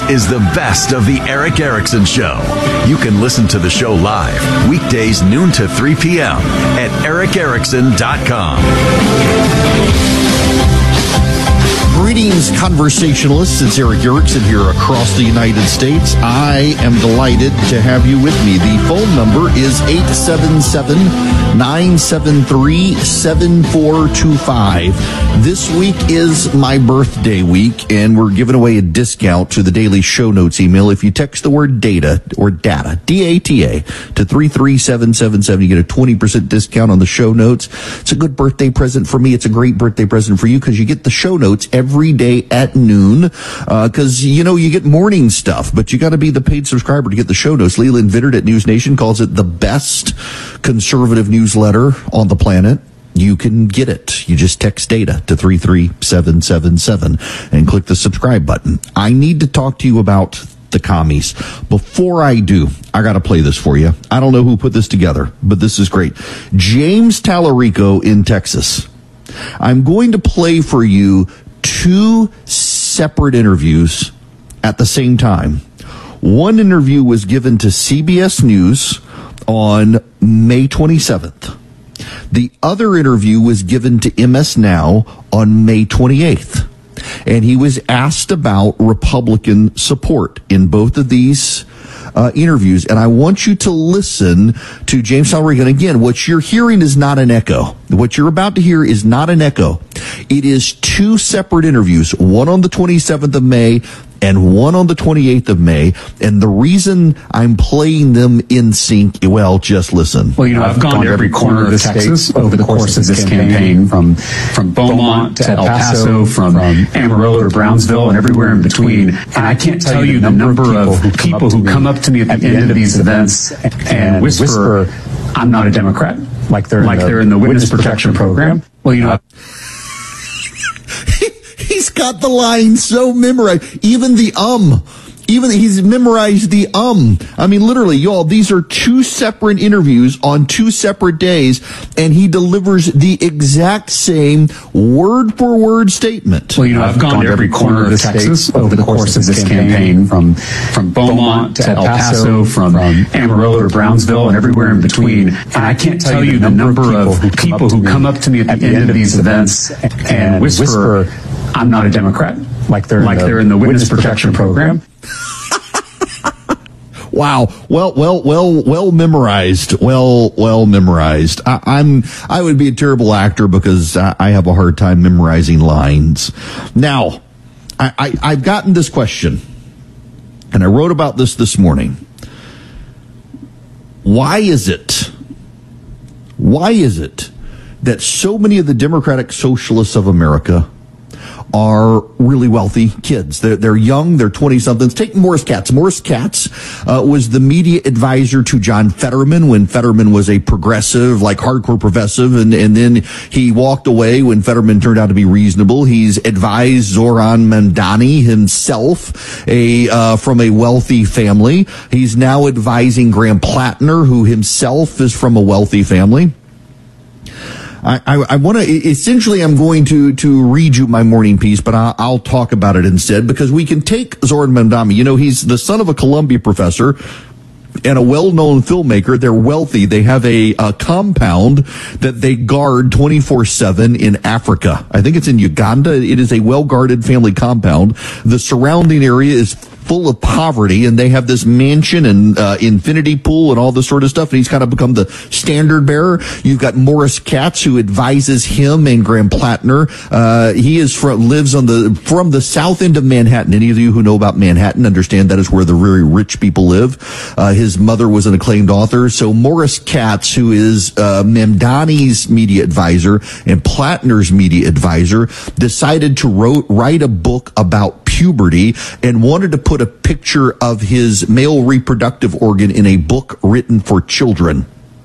is the best of the Erick Erickson Show. You can listen to the show live weekdays noon to 3 p.m. at ericerickson.com. Greetings, conversationalists. It's Erick Erickson here across the United States. I am delighted to have you with me. The phone number is 877-973-7425. This week is my birthday week, and we're giving away a discount to the daily show notes email. If you text the word data, or data, D-A-T-A, to 33777, you get a 20% discount on the show notes. It's a good birthday present for me. It's a great birthday present for you because you get the show notes every day at noon, because you get morning stuff, but you got to be the paid subscriber to get the show notes. Leland Vittert at News Nation calls it the best conservative newsletter on the planet. You can get it. You just text data to 33777 and click the subscribe button. I need to talk to you about the commies. Before I do, I got to play this for you. I don't know who put this together, but this is great. James Tallarico in Texas. I'm going to play for you two separate interviews at the same time. One interview was given to CBS News on May 27th. The other interview was given to MS Now on May 28th. And he was asked about Republican support in both of these interviews. And I want you to listen to James Tallarico. And again, what you're hearing is not an echo. What you're about to hear is not an echo. It is two separate interviews, one on the 27th of May and one on the 28th of May. And the reason I'm playing them in sync, well, just listen. Well, I've gone to every corner of Texas over the course of this campaign, from Beaumont to El Paso, from Amarillo to Brownsville, and everywhere in between. And I can't tell you the number of people who come up to me at the end of these events and whisper, "I'm not a Democrat," like they're in the Witness Protection Program. Well, He's got the line so memorized. Even he's memorized the I mean, literally, y'all, these are two separate interviews on two separate days, and he delivers the exact same word-for-word statement. Well, I've gone to every corner of Texas over the course of this campaign, from Beaumont to El Paso, from Amarillo to Brownsville, and everywhere in between. And I can't tell you the number of people who come up to me at the end of these events and whisper, "I'm not a Democrat," like they're in the Witness Protection Program. Wow. Well memorized. Well memorized. I would be a terrible actor because I have a hard time memorizing lines. Now, I've gotten this question, and I wrote about this morning. Why is it that so many of the Democratic Socialists of America are really wealthy kids? They're young, they're 20-somethings. Take Morris Katz. Morris Katz was the media advisor to John Fetterman when Fetterman was a progressive, like hardcore progressive, and then he walked away when Fetterman turned out to be reasonable. He's advised Zoran Mamdani himself, from a wealthy family. He's now advising Graham Plattner, who himself is from a wealthy family. I want to, essentially, I'm going to read you my morning piece, but I'll talk about it instead, because we can take Zoran Mamdani. He's the son of a Columbia professor and a well-known filmmaker. They're wealthy. They have a compound that they guard 24/7 in Africa. I think it's in Uganda. It is a well-guarded family compound. The surrounding area is full of poverty, and they have this mansion and infinity pool and all this sort of stuff, and he's kind of become the standard bearer. You've got Morris Katz, who advises him, and Graham Plattner. He lives from the south end of Manhattan. Any of you who know about Manhattan understand that is where the very rich people live. His mother was an acclaimed author. So Morris Katz, who is Mamdani's media advisor and Plattner's media advisor, decided to write a book about puberty and wanted to put a picture of his male reproductive organ in a book written for children.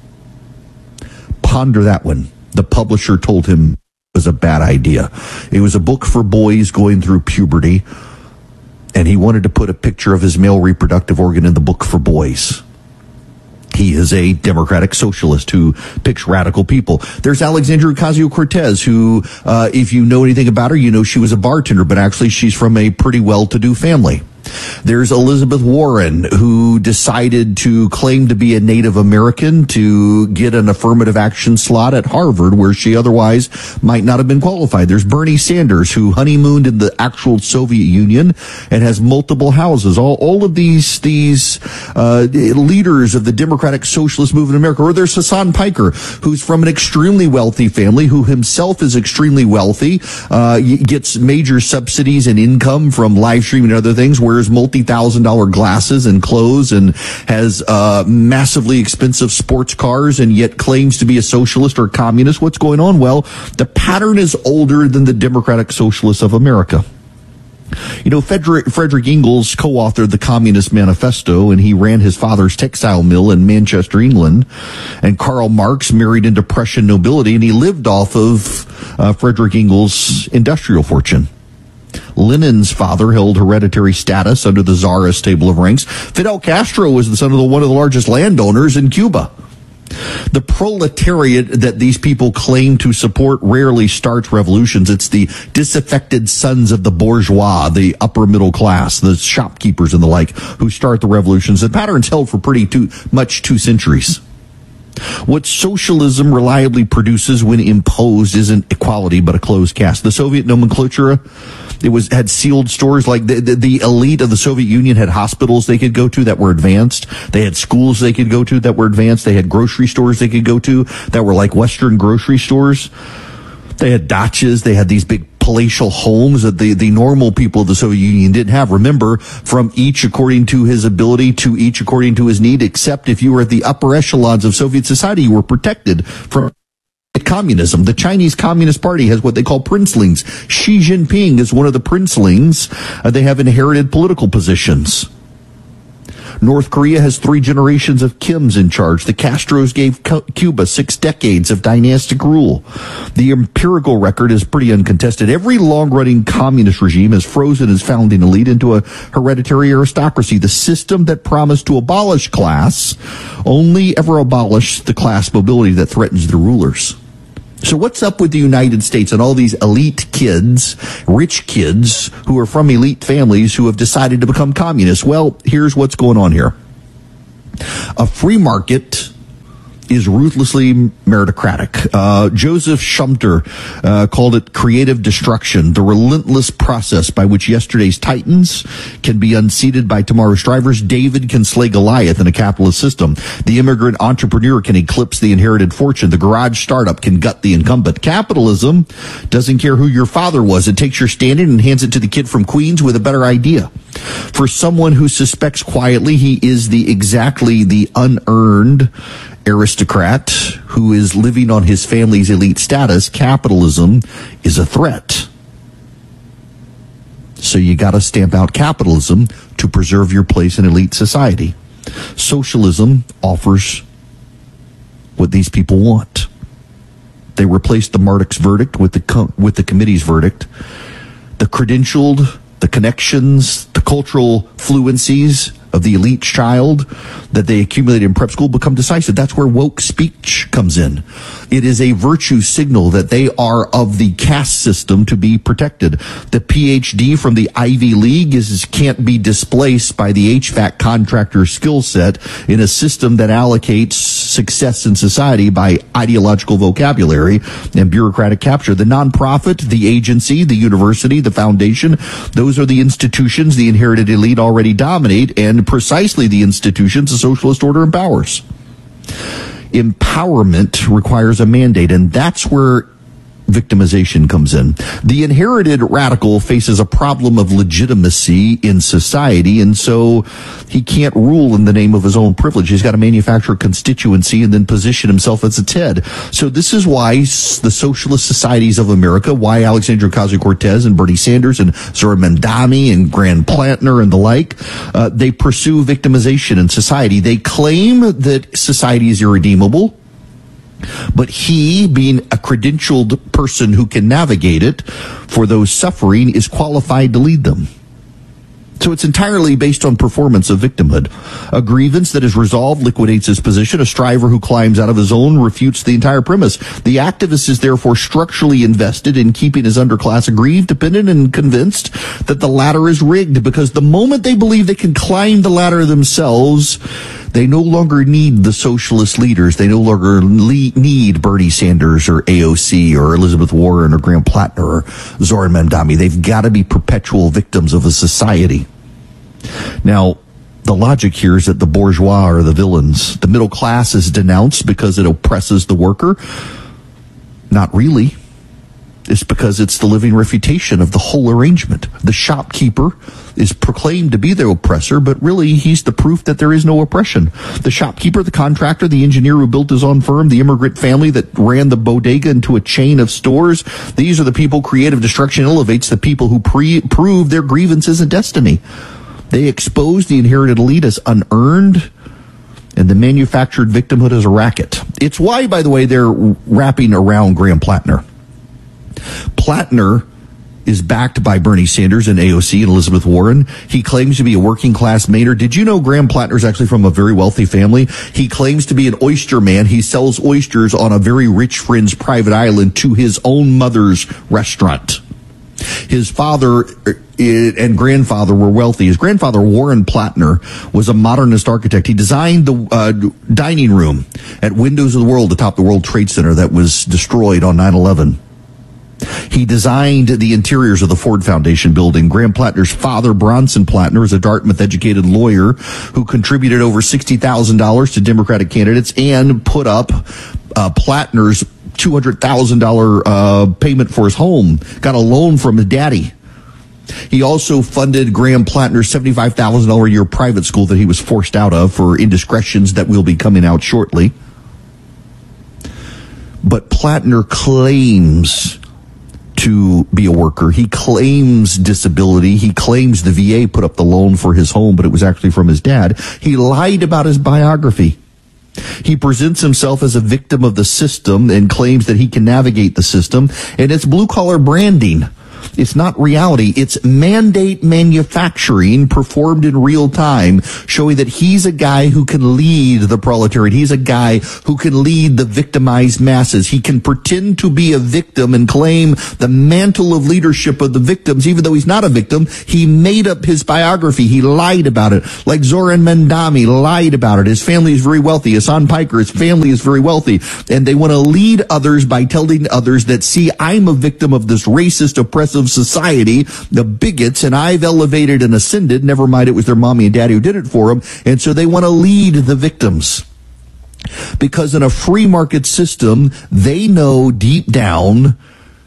Ponder that one. The publisher told him it was a bad idea. It was a book for boys going through puberty, and he wanted to put a picture of his male reproductive organ in the book for boys. He is a Democratic socialist who picks radical people. There's Alexandria Ocasio-Cortez, who, if you know anything about her, you know she was a bartender, but actually she's from a pretty well-to-do family. There's Elizabeth Warren, who decided to claim to be a Native American to get an affirmative action slot at Harvard, where she otherwise might not have been qualified. There's Bernie Sanders, who honeymooned in the actual Soviet Union and has multiple houses. All of these leaders of the Democratic Socialist Movement in America. Or there's Hassan Piker, who's from an extremely wealthy family, who himself is extremely wealthy, gets major subsidies and income from live streaming and other things, wears multi-$1,000 glasses and clothes, and has massively expensive sports cars, and yet claims to be a socialist or a communist. What's going on? Well, the pattern is older than the Democratic Socialists of America. You know, Frederick Engels co-authored the Communist Manifesto, and he ran his father's textile mill in Manchester, England. And Karl Marx married into Prussian nobility, and he lived off of Frederick Engels' industrial fortune. Lenin's father held hereditary status under the Tsarist table of ranks. Fidel Castro was the son of one of the largest landowners in Cuba. The proletariat that these people claim to support rarely starts revolutions. It's the disaffected sons of the bourgeois, the upper middle class, the shopkeepers and the like, who start the revolutions. The pattern's held for pretty much 2 centuries. What socialism reliably produces when imposed isn't equality, but a closed caste. The Soviet nomenclature, had sealed stores. Like the elite of the Soviet Union had hospitals they could go to that were advanced. They had schools they could go to that were advanced. They had grocery stores they could go to that were like Western grocery stores. They had dachas. They had these big palatial homes that the normal people of the Soviet Union didn't have. Remember, from each according to his ability to each according to his need, except if you were at the upper echelons of Soviet society, you were protected from communism. The Chinese Communist Party has what they call princelings. Xi Jinping is one of the princelings. They have inherited political positions. North Korea has 3 generations of Kims in charge. The Castros gave Cuba 6 decades of dynastic rule. The empirical record is pretty uncontested. Every long-running communist regime has frozen its founding elite into a hereditary aristocracy. The system that promised to abolish class only ever abolished the class mobility that threatens the rulers. So what's up with the United States and all these elite kids, rich kids who are from elite families who have decided to become communists? Well, here's what's going on here. A free market is ruthlessly meritocratic. Joseph Schumpeter called it creative destruction, the relentless process by which yesterday's titans can be unseated by tomorrow's drivers. David can slay Goliath in a capitalist system. The immigrant entrepreneur can eclipse the inherited fortune. The garage startup can gut the incumbent. Capitalism doesn't care who your father was. It takes your standard and hands it to the kid from Queens with a better idea. For someone who suspects quietly he is exactly the unearned aristocrat who is living on his family's elite status, capitalism is a threat. So you got to stamp out capitalism to preserve your place in elite society. Socialism offers what these people want. They replaced the Marduk's verdict with the committee's verdict. The credentialed, the connections, the cultural fluencies of the elite child that they accumulated in prep school become decisive. That's where woke speech comes in. It is a virtue signal that they are of the caste system to be protected. The PhD from the Ivy League can't be displaced by the HVAC contractor skill set in a system that allocates success in society by ideological vocabulary and bureaucratic capture. The nonprofit, the agency, the university, the foundation, those are the institutions the inherited elite already dominate, and precisely the institutions the socialist order empowers. Empowerment requires a mandate, and that's where victimization comes in. The inherited radical faces a problem of legitimacy in society, and so he can't rule in the name of his own privilege. He's got to manufacture a constituency and then position himself as its head. So this is why the socialist societies of America, why Alexandria Ocasio-Cortez and Bernie Sanders and Zora Mandani and Graham Plantner and the like, they pursue victimization in society. They claim that society is irredeemable, but he, being a credentialed person who can navigate it for those suffering, is qualified to lead them. So it's entirely based on performance of victimhood. A grievance that is resolved liquidates his position. A striver who climbs out of his own refutes the entire premise. The activist is therefore structurally invested in keeping his underclass aggrieved, dependent, and convinced that the ladder is rigged, because the moment they believe they can climb the ladder themselves, they no longer need the socialist leaders. They no longer need Bernie Sanders or AOC or Elizabeth Warren or Graham Plattner or Zoran Mandami. They've got to be perpetual victims of a society. Now, the logic here is that the bourgeois are the villains. The middle class is denounced because it oppresses the worker. Not really. It's because it's the living refutation of the whole arrangement. The shopkeeper is proclaimed to be the oppressor, but really he's the proof that there is no oppression. The shopkeeper, the contractor, the engineer who built his own firm, the immigrant family that ran the bodega into a chain of stores, these are the people creative destruction elevates, the people who prove their grievances and destiny. They expose the inherited elite as unearned and the manufactured victimhood as a racket. It's why, by the way, they're wrapping around Graham Plattner. Plattner is backed by Bernie Sanders and AOC and Elizabeth Warren. He claims to be a working class Mainer. Did you know Graham Plattner is actually from a very wealthy family? He claims to be an oyster man. He sells oysters on a very rich friend's private island to his own mother's restaurant. His father and grandfather were wealthy. His grandfather, Warren Plattner, was a modernist architect. He designed the dining room at Windows of the World atop the World Trade Center that was destroyed on 9/11. He designed the interiors of the Ford Foundation building. Graham Plattner's father, Bronson Plattner, is a Dartmouth-educated lawyer who contributed over $60,000 to Democratic candidates and put up Plattner's $200,000 payment for his home. Got a loan from his daddy. He also funded Graham Plattner's $75,000 a year private school that he was forced out of for indiscretions that will be coming out shortly. But Plattner claims to be a worker. He claims disability. He claims the VA put up the loan for his home, but it was actually from his dad. He lied about his biography. He presents himself as a victim of the system and claims that he can navigate the system. And it's blue-collar branding. It's not reality. It's mandate manufacturing performed in real time, showing that he's a guy who can lead the proletariat. He's a guy who can lead the victimized masses. He can pretend to be a victim and claim the mantle of leadership of the victims, even though he's not a victim. He made up his biography. He lied about it. Like Zoran Mandami lied about it. His family is very wealthy. Hassan Piker, his family is very wealthy. And they want to lead others by telling others that, see, I'm a victim of this racist, oppressive society, the bigots, and I've elevated and ascended. Never mind, it was their mommy and daddy who did it for them. And so they want to lead the victims. Because in a free market system, they know deep down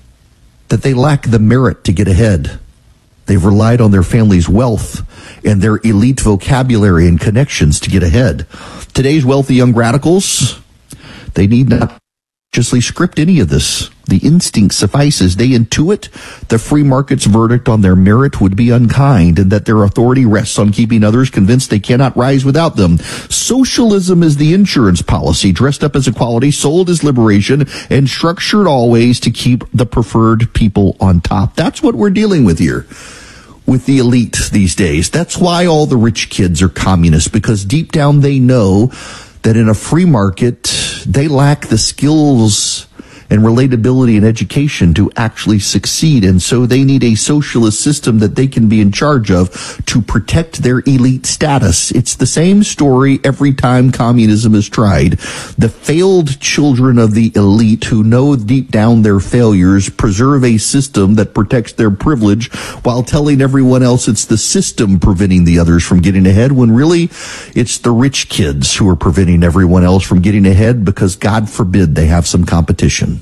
that they lack the merit to get ahead. They've relied on their family's wealth and their elite vocabulary and connections to get ahead. Today's wealthy young radicals, they need not consciously script any of this. The instinct suffices. They intuit the free market's verdict on their merit would be unkind and that their authority rests on keeping others convinced they cannot rise without them. Socialism is the insurance policy, dressed up as equality, sold as liberation, and structured always to keep the preferred people on top. That's what we're dealing with here with the elite these days. That's why all the rich kids are communists, because deep down they know that in a free market, they lack the skills and relatability and education to actually succeed. And so they need a socialist system that they can be in charge of to protect their elite status. It's the same story every time communism is tried. The failed children of the elite who know deep down their failures preserve a system that protects their privilege while telling everyone else it's the system preventing the others from getting ahead, when really it's the rich kids who are preventing everyone else from getting ahead because, God forbid, they have some competition.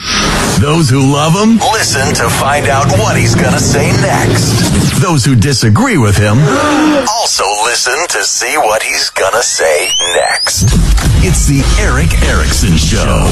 Those who love him, listen to find out what he's going to say next. Those who disagree with him, also listen to see what he's going to say next. It's the Erick Erickson Show.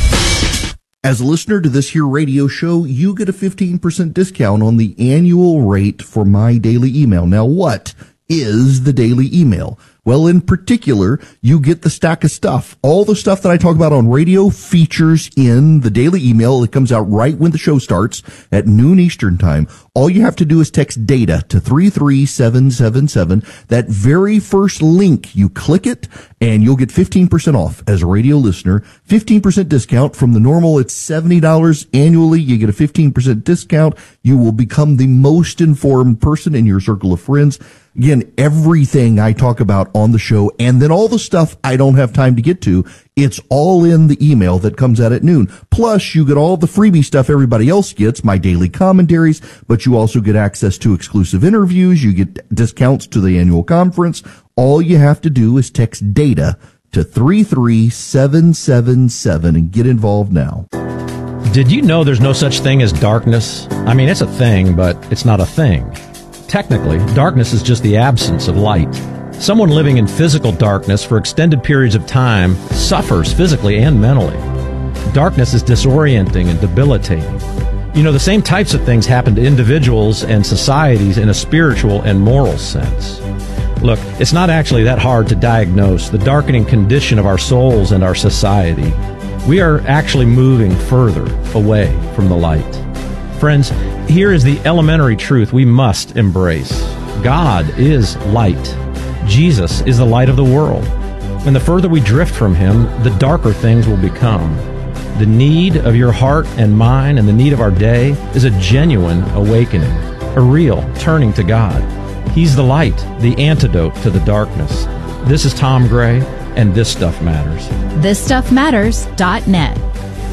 As a listener to this here radio show, you get a 15% discount on the annual rate for my daily email. Now, what is the daily email? Well, in particular, you get the stack of stuff. All the stuff that I talk about on radio features in the daily email that comes out right when the show starts at noon Eastern time. All you have to do is text DATA to 33777. That very first link, you click it and you'll get 15% off as a radio listener. 15% discount from the normal. It's $70 annually. You get a 15% discount. You will become the most informed person in your circle of friends. Again, everything I talk about on the show, and then all the stuff I don't have time to get to, it's all in the email that comes out at noon. Plus, you get all the freebie stuff everybody else gets, my daily commentaries, but you also get access to exclusive interviews. You get discounts to the annual conference. All you have to do is text DATA to 33777 and get involved now. Did you know there's no such thing as darkness? I mean, it's a thing, but it's not a thing. Technically, darkness is just the absence of light. Someone living in physical darkness for extended periods of time suffers physically and mentally. Darkness is disorienting and debilitating. You know, the same types of things happen to individuals and societies in a spiritual and moral sense. Look, it's not actually that hard to diagnose the darkening condition of our souls and our society. We are actually moving further away from the light. Friends, here is the elementary truth we must embrace. God is light. Jesus is the light of the world. And the further we drift from Him, the darker things will become. The need of your heart and mine and the need of our day is a genuine awakening, a real turning to God. He's the light, the antidote to the darkness. This is Tom Gray, and This Stuff Matters. ThisStuffMatters.net.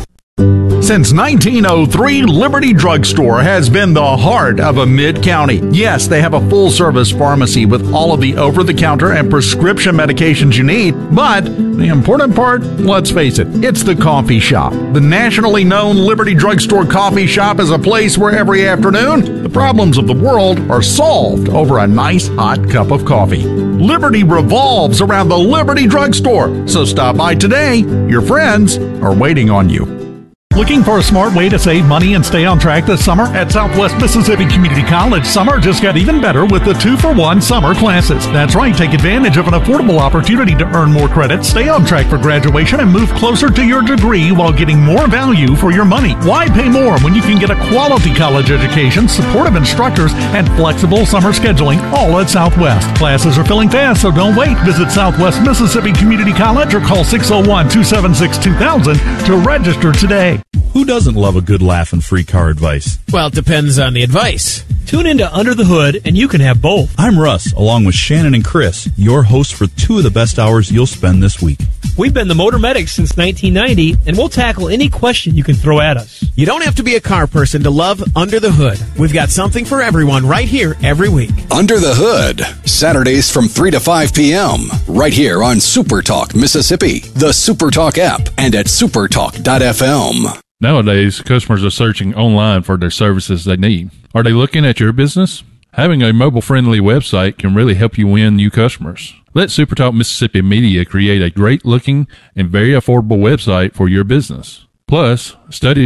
Since 1903, Liberty Drugstore has been the heart of a mid-county. Yes, they have a full-service pharmacy with all of the over-the-counter and prescription medications you need. But the important part, let's face it, it's the coffee shop. The nationally known Liberty Drugstore coffee shop is a place where every afternoon, the problems of the world are solved over a nice hot cup of coffee. Liberty revolves around the Liberty Drugstore. So stop by today. Your friends are waiting on you. Looking for a smart way to save money and stay on track this summer? At Southwest Mississippi Community College, summer just got even better with the 2-for-1 summer classes. That's right, take advantage of an affordable opportunity to earn more credits, stay on track for graduation, and move closer to your degree while getting more value for your money. Why pay more when you can get a quality college education, supportive instructors, and flexible summer scheduling all at Southwest? Classes are filling fast, so don't wait. Visit Southwest Mississippi Community College or call 601-276-2000 to register today. Who doesn't love a good laugh and free car advice? Well, it depends on the advice. Tune into Under the Hood, and you can have both. I'm Russ, along with Shannon and Chris, your hosts for 2 of the best hours you'll spend this week. We've been the Motor Medics since 1990, and we'll tackle any question you can throw at us. You don't have to be a car person to love Under the Hood. We've got something for everyone right here every week. Under the Hood, Saturdays from 3 to 5 p.m. right here on Super Talk Mississippi, the Super Talk app, and at supertalk.fm. Nowadays, customers are searching online for their services they need. Are they looking at your business? Having a mobile-friendly website can really help you win new customers. Let SuperTalk Mississippi Media create a great-looking and very affordable website for your business. Plus, studies